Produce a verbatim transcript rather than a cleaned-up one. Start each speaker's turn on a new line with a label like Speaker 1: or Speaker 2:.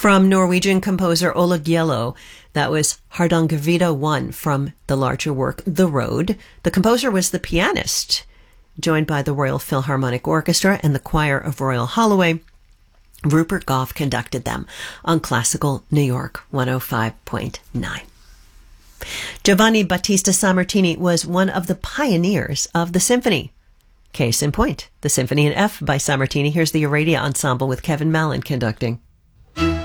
Speaker 1: From Norwegian composer Ola Gjello, that was Hardangervidda one from the larger work, The Road. The composer was the pianist, joined by the Royal Philharmonic Orchestra and the Choir of Royal Holloway. Rupert Goff conducted them on Classical New York one oh five point nine. Giovanni Battista Sammartini was one of the pioneers of the symphony. Case in point, the Symphony in F by Sammartini. Here's the Aradia Ensemble with Kevin Mallon conducting.